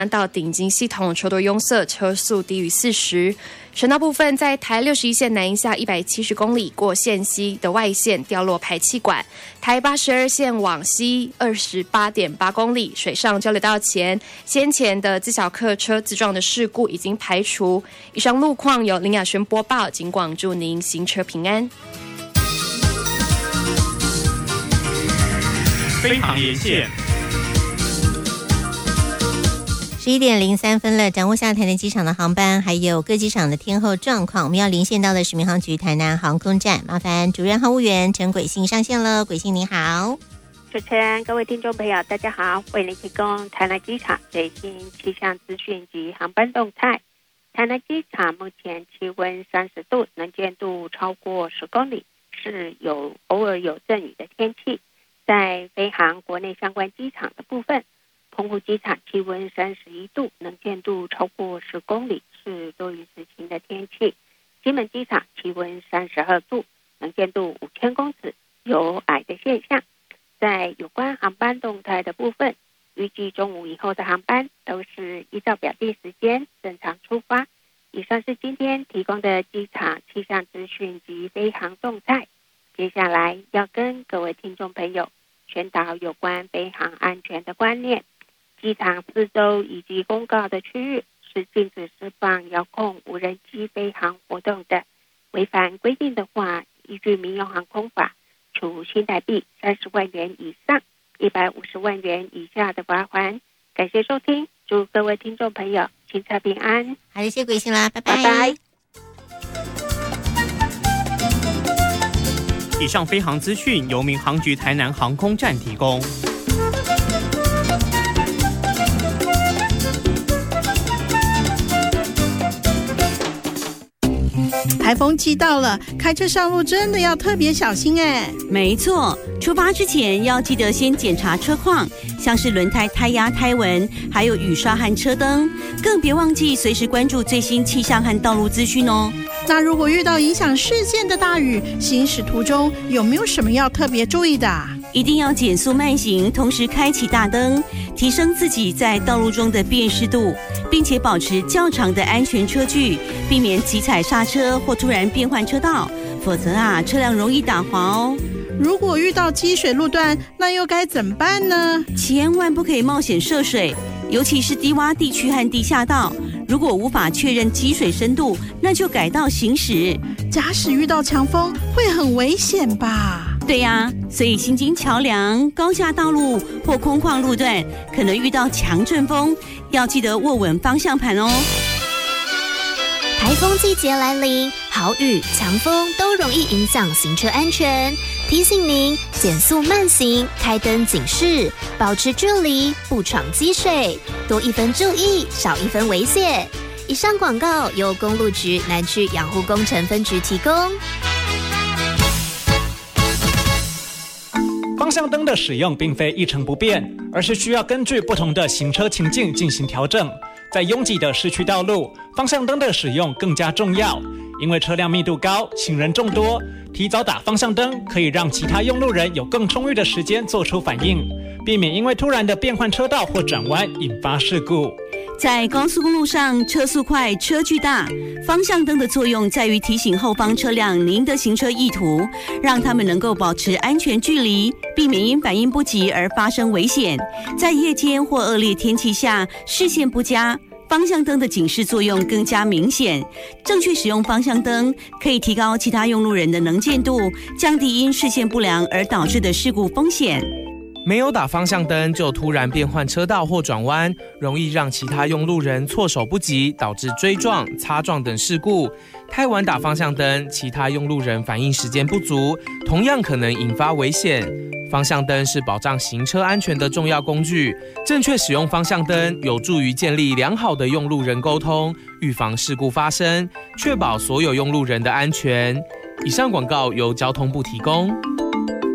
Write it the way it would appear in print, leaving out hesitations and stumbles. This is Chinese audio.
到顶金系统车多拥塞，车速低于40。省道部分，在台61线南一下170公里过线西的外线掉落排气管，台82线往西28.8公里水上交流道前先前的自小客车自撞的事故已经排除。以上路况由林雅轩播报，警广祝您行车平安。 飞航连线。 11点03分了，掌握下台南机场的航班，还有各机场的天候状况。我们要连线到的是民航局台南航空站，麻烦主任航务员陈轨信上线了。轨信您好。 主持人、各位听众朋友大家好，为您提供台南机场最新气象资讯及航班动态。台南机场目前气温30度，能见度超过10公里，是偶尔有阵雨的天气。在飞航国内相关机场的部分，澎湖机场气温31度，能见度超过10公里，是多云时晴的天气。金门机场气温32度，能见度5000公尺，有矮的现象。在有关航班动态的部分，预计中午以后的航班都是依照表定时间正常出发。以上是今天提供的机场气象资讯及飞航动态。接下来要跟各位听众朋友宣导有关飞航安全的观念。机场四周以及公告的区域是禁止释放遥控无人机飞航活动的，违反规定的话，依据民用航空法，处新台币30万元以上150万元以下的罚款。感谢收听，祝各位听众朋友行车平安。 好，谢谢轨信啦，拜拜。 拜拜。 以上飞航资讯由民航局台南航空站提供。 台风季到了，开车上路真的要特别小心哎。 没错，出发之前要记得先检查车况，像是轮胎胎压、胎纹，还有雨刷和车灯，更别忘记随时关注最新气象和道路资讯哦。 那如果遇到影响视线的大雨，行驶途中有没有什么要特别注意的？ 一定要减速慢行，同时开启大灯，提升自己在道路中的辨识度，并且保持较长的安全车距，避免急踩刹车或突然变换车道，否则车辆容易打滑哦。 如果遇到积水路段，那又该怎么办呢？ 千万不可以冒险涉水，尤其是低洼地区和地下道。如果无法确认积水深度，那就改道行驶。 假使遇到强风，会很危险吧？ 对呀，所以新津桥梁、高架道路或空旷路段可能遇到强阵风，要记得握稳方向盘哦。 台风季节来临，豪雨、强风都容易影响行车安全。提醒您减速慢行，开灯警示，保持距离，不闯积水，多一分注意，少一分危险。以上广告由公路局南区养护工程分局提供。 方向灯的使用并非一成不变，而是需要根据不同的行车情境进行调整。在拥挤的市区道路，方向灯的使用更加重要，因为车辆密度高，行人众多，提早打方向灯可以让其他用路人有更充裕的时间做出反应，避免因为突然的变换车道或转弯引发事故。 在高速公路上，车速快，车距大，方向灯的作用在于提醒后方车辆您的行车意图，让他们能够保持安全距离，避免因反应不及而发生危险。在夜间或恶劣天气下，视线不佳，方向灯的警示作用更加明显。正确使用方向灯可以提高其他用路人的能见度，降低因视线不良而导致的事故风险。 没有打方向灯就突然变换车道或转弯，容易让其他用路人措手不及，导致追撞、擦撞等事故。太晚打方向灯，其他用路人反应时间不足，同样可能引发危险。方向灯是保障行车安全的重要工具，正确使用方向灯有助于建立良好的用路人沟通，预防事故发生，确保所有用路人的安全。以上广告由交通部提供。